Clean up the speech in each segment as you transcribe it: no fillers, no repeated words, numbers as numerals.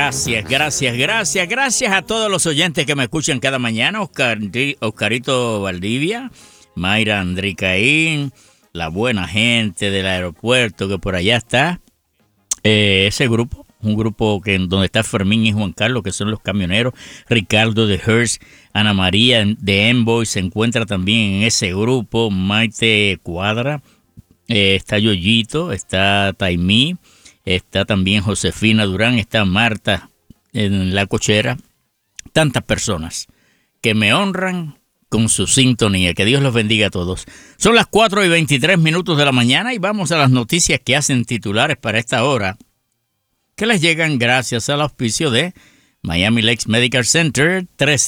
Gracias a todos los oyentes que me escuchan cada mañana. Oscarito Valdivia, Mayra Andricaín, la buena gente del aeropuerto que por allá está. Ese grupo, un grupo donde está Fermín y Juan Carlos, que son los camioneros. Ricardo de Hearst, Ana María de Envoy se encuentra también en ese grupo. Maite Cuadra, está Yoyito, está Taimí. Está también Josefina Durán, está Marta en la cochera. Tantas personas que me honran con su sintonía. Que Dios los bendiga a todos. Son las 4:23 de la mañana y vamos a las noticias que hacen titulares para esta hora, que les llegan gracias al auspicio de Miami Lakes Medical Center,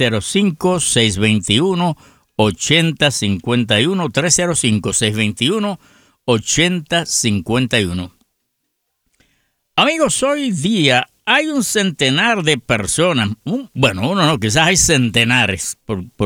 305-621-8051, 305-621-8051. Amigos, hoy día hay un centenar de personas, quizás hay centenares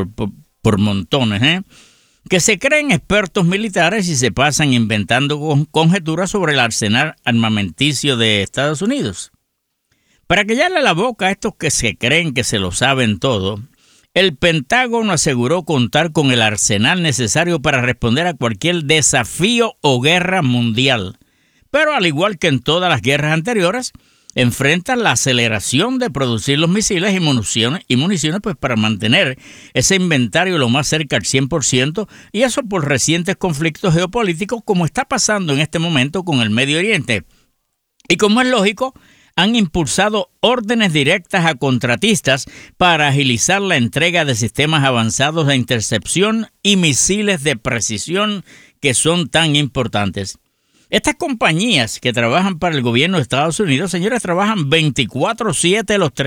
por montones, que se creen expertos militares y se pasan inventando conjeturas sobre el arsenal armamenticio de Estados Unidos. Para callarle la boca a estos que se creen que se lo saben todo, el Pentágono aseguró contar con el arsenal necesario para responder a cualquier desafío o guerra mundial. Pero al igual que en todas las guerras anteriores, enfrentan la aceleración de producir los misiles y municiones pues, para mantener ese inventario lo más cerca al 100%, y eso por recientes conflictos geopolíticos como está pasando en este momento con el Medio Oriente. Y como es lógico, han impulsado órdenes directas a contratistas para agilizar la entrega de sistemas avanzados de intercepción y misiles de precisión que son tan importantes. Estas compañías que trabajan para el gobierno de Estados Unidos, señores, trabajan 24/7 los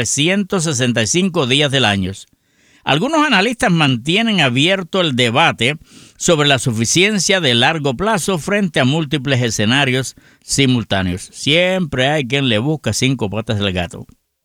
365 días del año. Algunos analistas mantienen abierto el debate sobre la suficiencia de largo plazo frente a múltiples escenarios simultáneos. Siempre hay quien le busca 5 patas del gato.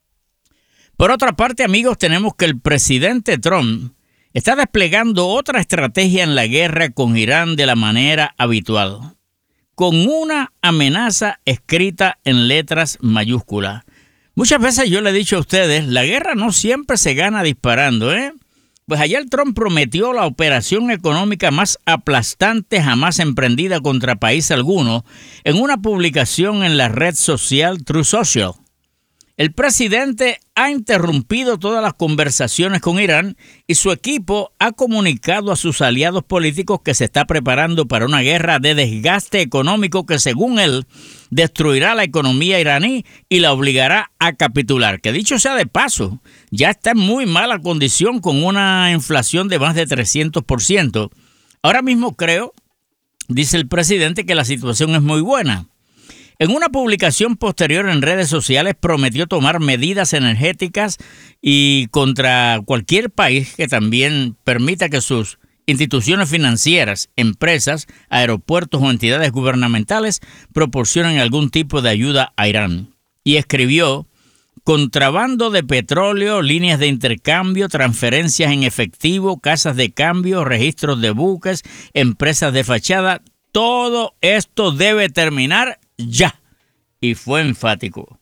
Por otra parte, amigos, tenemos que el presidente Trump está desplegando otra estrategia en la guerra con Irán de la manera habitual, con una amenaza escrita en letras mayúsculas. Muchas veces yo le he dicho a ustedes, la guerra no siempre se gana disparando, Pues ayer Trump prometió la operación económica más aplastante jamás emprendida contra país alguno en una publicación en la red social Truth Social. El presidente ha interrumpido todas las conversaciones con Irán y su equipo ha comunicado a sus aliados políticos que se está preparando para una guerra de desgaste económico que, según él, destruirá la economía iraní y la obligará a capitular. Que dicho sea de paso, ya está en muy mala condición con una inflación de más de 300%. Ahora mismo creo, dice el presidente, que la situación es muy buena. En una publicación posterior en redes sociales prometió tomar medidas energéticas y contra cualquier país que también permita que sus instituciones financieras, empresas, aeropuertos o entidades gubernamentales proporcionen algún tipo de ayuda a Irán. Y escribió: contrabando de petróleo, líneas de intercambio, transferencias en efectivo, casas de cambio, registros de buques, empresas de fachada, todo esto debe terminar ya. Y fue enfático.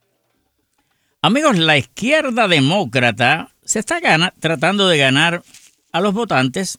Amigos, la izquierda demócrata se está tratando de ganar a los votantes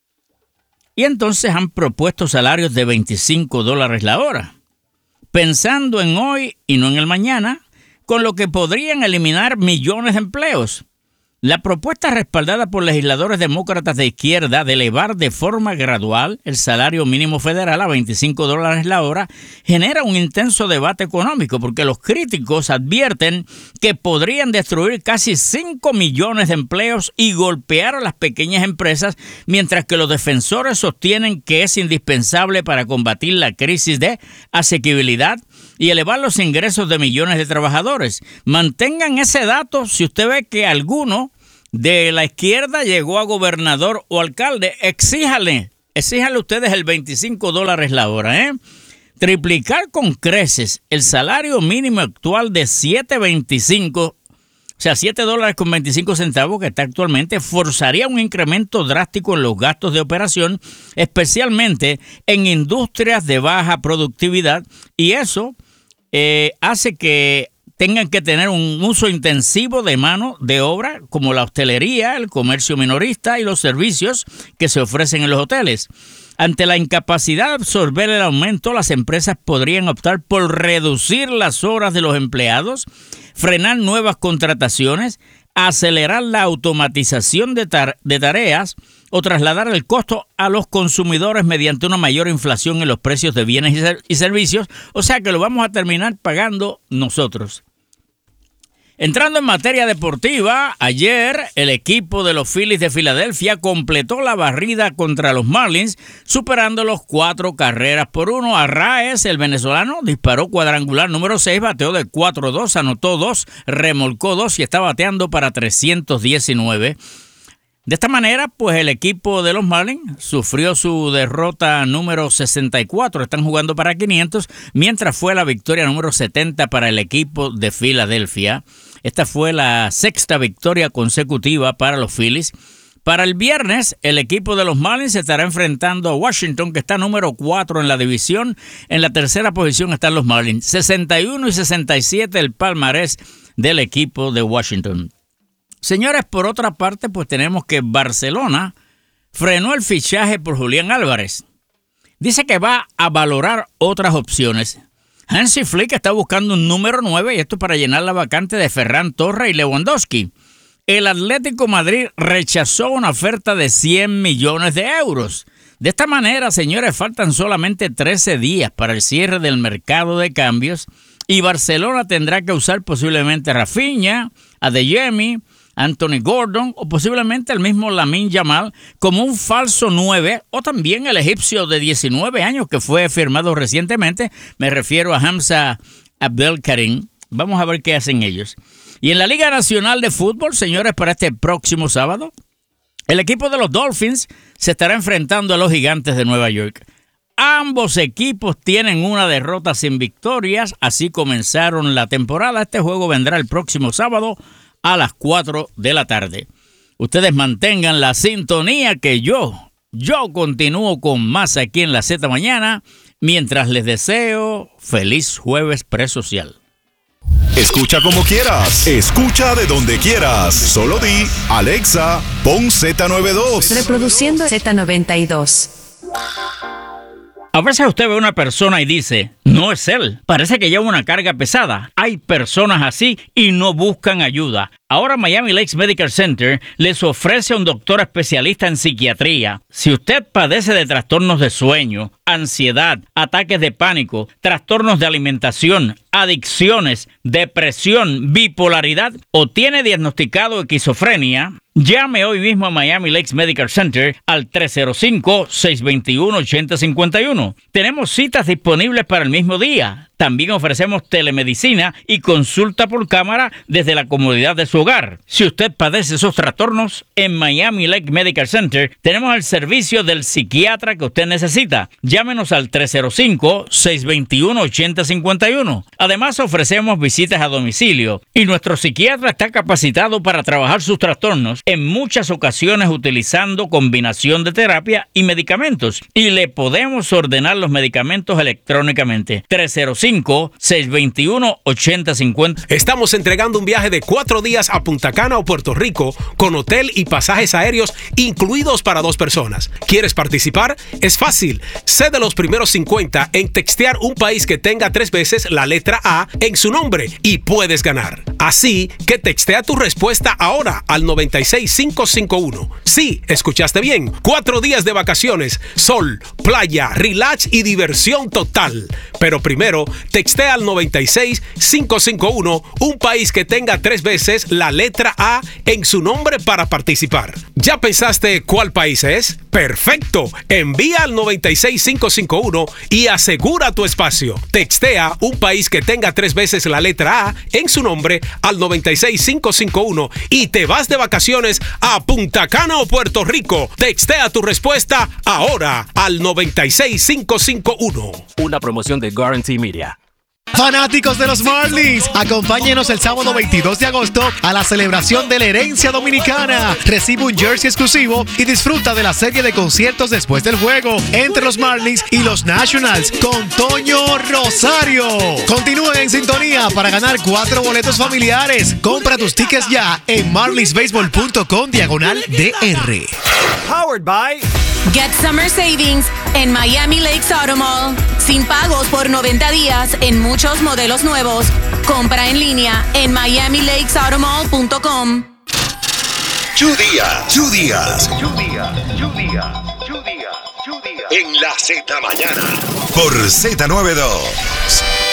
y entonces han propuesto salarios de $25 la hora, pensando en hoy y no en el mañana, con lo que podrían eliminar millones de empleos. La propuesta, respaldada por legisladores demócratas de izquierda, de elevar de forma gradual el salario mínimo federal a $25 la hora, genera un intenso debate económico porque los críticos advierten que podrían destruir casi 5 millones de empleos y golpear a las pequeñas empresas, mientras que los defensores sostienen que es indispensable para combatir la crisis de asequibilidad y elevar los ingresos de millones de trabajadores. Mantengan ese dato si usted ve que alguno de la izquierda llegó a gobernador o alcalde. Exíjale ustedes el $25 la hora, Triplicar con creces el salario mínimo actual de $7.25, o sea, $7.25 que está actualmente, forzaría un incremento drástico en los gastos de operación, especialmente en industrias de baja productividad, y eso hace que tengan que tener un uso intensivo de mano de obra, como la hostelería, el comercio minorista y los servicios que se ofrecen en los hoteles. Ante la incapacidad de absorber el aumento, las empresas podrían optar por reducir las horas de los empleados, frenar nuevas contrataciones, acelerar la automatización de tareas o trasladar el costo a los consumidores mediante una mayor inflación en los precios de bienes y servicios. O sea que lo vamos a terminar pagando nosotros. Entrando en materia deportiva, ayer el equipo de los Phillies de Filadelfia completó la barrida contra los Marlins, superándolos 4-1. Arraez, el venezolano, disparó cuadrangular número 6, bateó de 4-2, anotó 2, remolcó 2 y está bateando para 319. De esta manera, pues el equipo de los Marlins sufrió su derrota número 64. Están jugando para 500, mientras fue la victoria número 70 para el equipo de Filadelfia. Esta fue la sexta victoria consecutiva para los Phillies. Para el viernes, el equipo de los Marlins se estará enfrentando a Washington, que está número 4 en la división. En la tercera posición están los Marlins. 61 y 67 el palmarés del equipo de Washington. Señores, por otra parte, pues tenemos que Barcelona frenó el fichaje por Julián Álvarez. Dice que va a valorar otras opciones. Hansi Flick está buscando un número 9 y esto para llenar la vacante de Ferran Torres y Lewandowski. El Atlético Madrid rechazó una oferta de 100 millones de euros. De esta manera, señores, faltan solamente 13 días para el cierre del mercado de cambios y Barcelona tendrá que usar posiblemente a Rafinha, a Adeyemi, Anthony Gordon o posiblemente el mismo Lamine Yamal como un falso 9 o también el egipcio de 19 años que fue firmado recientemente. Me refiero a Hamza Abdelkarim. Vamos a ver qué hacen ellos. Y en la Liga Nacional de Fútbol, señores, para este próximo sábado, el equipo de los Dolphins se estará enfrentando a los Gigantes de Nueva York. Ambos equipos tienen una derrota sin victorias, así comenzaron la temporada. Este juego vendrá el próximo sábado a las 4 de la tarde. Ustedes mantengan la sintonía que yo continúo con más aquí en la Z Mañana, mientras les deseo feliz jueves presocial. Escucha como quieras, escucha de donde quieras. Solo di, Alexa, pon Z92. Reproduciendo Z92. A veces usted ve a una persona y dice, no es él, parece que lleva una carga pesada. Hay personas así y no buscan ayuda. Ahora Miami Lakes Medical Center les ofrece a un doctor especialista en psiquiatría. Si usted padece de trastornos de sueño, ansiedad, ataques de pánico, trastornos de alimentación, adicciones, depresión, bipolaridad o tiene diagnosticado esquizofrenia, llame hoy mismo a Miami Lakes Medical Center al 305-621-8051. Tenemos citas disponibles para el mismo día. También ofrecemos telemedicina y consulta por cámara desde la comodidad de su hogar. Si usted padece esos trastornos, en Miami Lake Medical Center tenemos el servicio del psiquiatra que usted necesita. Llámenos al 305-621-8051. Además, ofrecemos visitas a domicilio y nuestro psiquiatra está capacitado para trabajar sus trastornos, en muchas ocasiones utilizando combinación de terapia y medicamentos. Y le podemos ordenar los medicamentos electrónicamente. 305-621-8050. Estamos entregando un viaje de 4 días a Punta Cana o Puerto Rico con hotel y pasajes aéreos incluidos para 2 personas. ¿Quieres participar? Es fácil. Sé de los primeros 50 en textear un país que tenga 3 veces la letra A en su nombre y puedes ganar. Así que textea tu respuesta ahora al 96551. Sí, escuchaste bien. 4 días de vacaciones, sol, playa, relax y diversión total. Pero primero, textea al 96551 un país que tenga 3 veces la letra A en su nombre para participar. ¿Ya pensaste cuál país es? ¡Perfecto! Envía al 96551 y asegura tu espacio. Textea un país que tenga 3 veces la letra A en su nombre al 96551 y te vas de vacaciones a Punta Cana o Puerto Rico. Textea tu respuesta ahora al 96551. Una promoción de Guarantee Media. Fanáticos de los Marlins, acompáñenos el sábado 22 de agosto a la celebración de la herencia dominicana. Recibe un jersey exclusivo y disfruta de la serie de conciertos después del juego entre los Marlins y los Nationals con Toño Rosario. Continúen en sintonía para ganar 4 boletos familiares. Compra tus tickets ya en marlinsbaseball.com/DR. Powered by Get Summer Savings en Miami Lakes Auto Mall. Sin pagos por 90 días en muchos modelos nuevos. Compra en línea en miamilakesautomall.com. Two días. En la Z mañana. Por Z92.